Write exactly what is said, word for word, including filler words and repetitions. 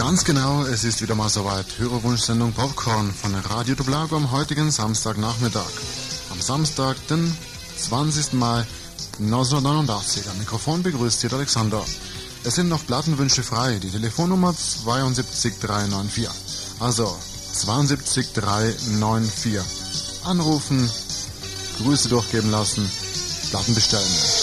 Ganz genau, es ist wieder mal soweit. Hörerwunschsendung Popcorn von Radio Doblago am heutigen Samstagnachmittag. Am Samstag, den zwanzigsten Mai neunzehnhundertneunundachtzig. Am Mikrofon begrüßt hier Alexander. Es sind noch Plattenwünsche frei. Die Telefonnummer sieben zwei drei neun vier. Also sieben zwei drei neun vier. Anrufen, Grüße durchgeben lassen, Platten bestellen.